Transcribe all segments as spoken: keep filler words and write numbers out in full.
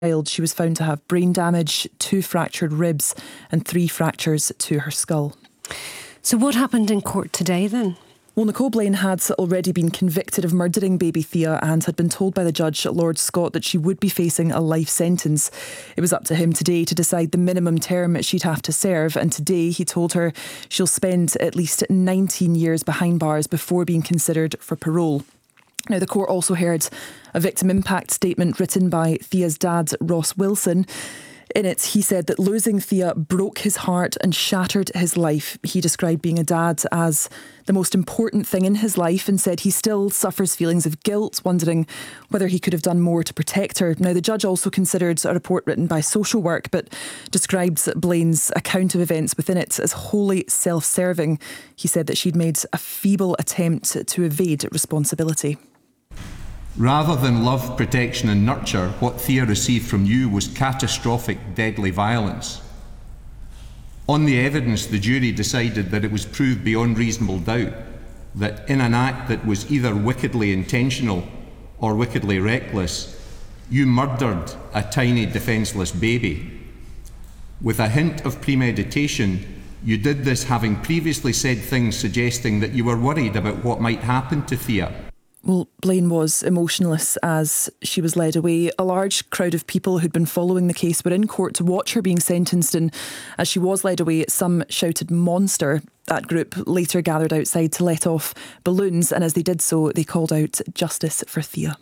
She was found to have brain damage, two fractured ribs and three fractures to her skull. So what happened in court today then? Well, Nicole Blaine had already been convicted of murdering baby Thea and had been told by the judge, Lord Scott, that she would be facing a life sentence. It was up to him today to decide the minimum term she'd have to serve, and today he told her she'll spend at least nineteen years behind bars before being considered for parole. Now, the court also heard a victim impact statement written by Thea's dad, Ross Wilson. In it, he said that losing Thea broke his heart and shattered his life. He described being a dad as the most important thing in his life and said he still suffers feelings of guilt, wondering whether he could have done more to protect her. Now, the judge also considered a report written by Social Work, but describes Blaine's account of events within it as wholly self-serving. He said that she'd made a feeble attempt to evade responsibility. Rather than love, protection and nurture, what Thea received from you was catastrophic, deadly violence. On the evidence, the jury decided that it was proved beyond reasonable doubt that in an act that was either wickedly intentional or wickedly reckless, you murdered a tiny defenceless baby. With a hint of premeditation, you did this having previously said things suggesting that you were worried about what might happen to Thea. Well, Blaine was emotionless as she was led away. A large crowd of people who'd been following the case were in court to watch her being sentenced, and as she was led away, some shouted "monster." That group later gathered outside to let off balloons, and as they did so, they called out justice for Thea.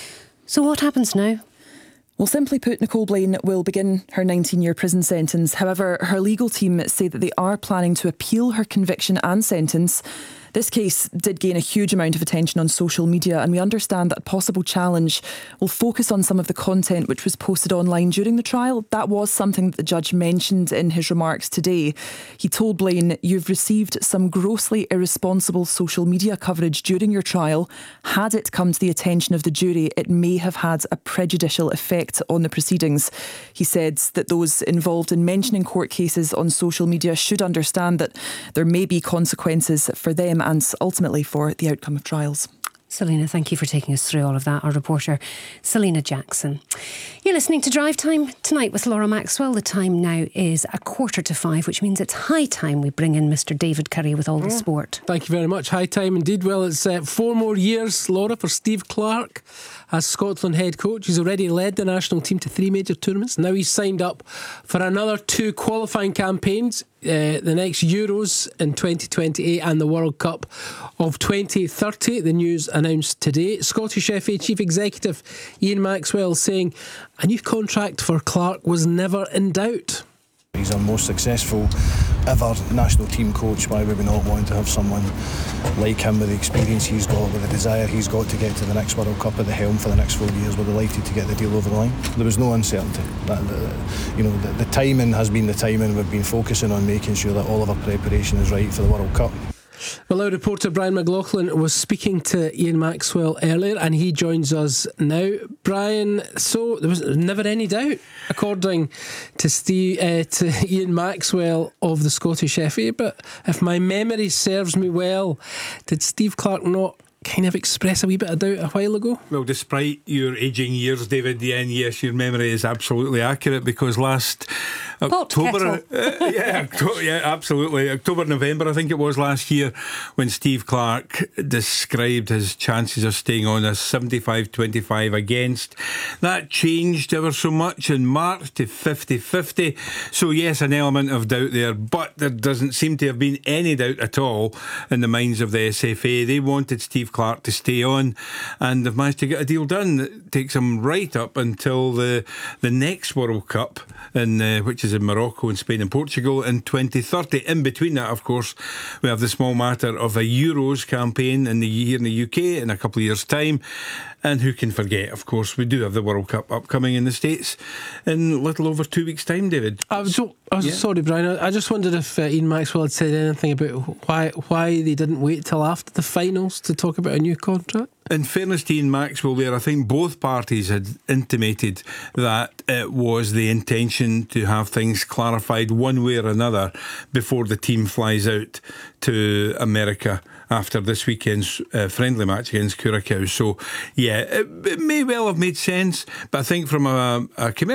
So what happens now? Well, simply put, Nicole Blaine will begin her nineteen-year prison sentence. However, her legal team say that they are planning to appeal her conviction and sentence. This case did gain a huge amount of attention on social media, and we understand that a possible challenge will focus on some of the content which was posted online during the trial. That was something that the judge mentioned in his remarks today. He told Blaine, "You've received some grossly irresponsible social media coverage during your trial. Had it come to the attention of the jury, it may have had a prejudicial effect on the proceedings." He said that those involved in mentioning court cases on social media should understand that there may be consequences for them and ultimately for the outcome of trials. Selena, thank you for taking us through all of that. Our reporter, Selena Jackson. You're listening to Drive Time tonight with Laura Maxwell. The time now is a quarter to five, which means it's high time we bring in Mister David Curry with all the sport. Thank you very much. High time indeed. Well, it's uh, four more years, Laura, for Steve Clarke as Scotland head coach. He's already led the national team to three major tournaments. Now he's signed up for another two qualifying campaigns. Uh, the next Euros in twenty twenty-eight and the World Cup of twenty thirty. The news announced today. Scottish F A Chief Executive Ian Maxwell saying a new contract for Clarke was never in doubt. He's our most successful ever national team coach. Why would we not want to have someone like him with the experience he's got, with the desire he's got to get to the next World Cup at the helm for the next four years? We're delighted to get the deal over the line. There was no uncertainty. That, the, you know, the, the timing has been the timing. We've been focusing on making sure that all of our preparation is right for the World Cup. Well, our reporter Brian McLaughlin was speaking to Ian Maxwell earlier, and he joins us now. Brian, so there was never any doubt, according to Steve, uh, to Ian Maxwell of the Scottish F A. But if my memory serves me well, did Steve Clarke not kind of express a wee bit of doubt a while ago? Well, despite your ageing years, David, yeah, and yes, your memory is absolutely accurate, because last October, uh, yeah, yeah, absolutely, October, November, I think it was last year, when Steve Clarke described his chances of staying on as seventy-five twenty-five against. That changed ever so much in March to fifty fifty. So yes, an element of doubt there, but there doesn't seem to have been any doubt at all in the minds of the S F A. They wanted Steve Clarke to stay on, and they've managed to get a deal done that takes him right up until the the next World Cup, in uh, which is in Morocco and Spain and Portugal in twenty thirty. In between that, of course, we have the small matter of a Euros campaign in the here in the U K in a couple of years' time. And who can forget, of course, we do have the World Cup upcoming in the States in a little over two weeks' time, David. I was, so, I was yeah. sorry, Brian. I just wondered if uh, Ian Maxwell had said anything about why why they didn't wait till after the finals to talk about a new contract. In fairness to Ian Maxwell there, I think both parties had intimated that it was the intention to have things clarified one way or another before the team flies out to America after this weekend's uh, friendly match against Curacao. So, yeah, it, it may well have made sense, but I think from a, a commercial